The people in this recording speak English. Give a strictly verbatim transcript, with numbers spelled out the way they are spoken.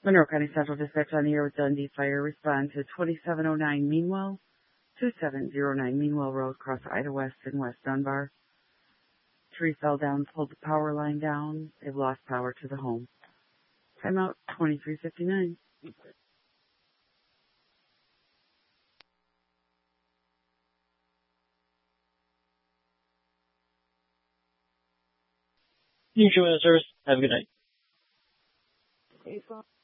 Monroe County Central Dispatch on the air with Dundee Fire. Respond to twenty-seven oh nine Meanwell, two seven oh nine Meanwell Road, across Ida West in West Dunbar. Tree fell down, pulled the power line down. They've lost power to the home. Timeout twenty-three fifty-nine. Mutual service. Have a good night. Hey,